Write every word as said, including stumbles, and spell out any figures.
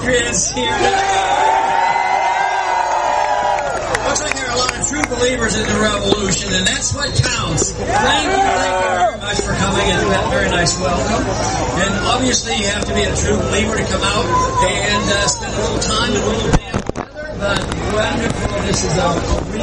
patriots here. Looks like there are a lot of true believers in the revolution, and that's what counts. Thank you, thank you very much for coming, and that very nice welcome. And obviously, you have to be a true believer to come out and uh, spend a little time in a little damn weather, but wonderful. This is a real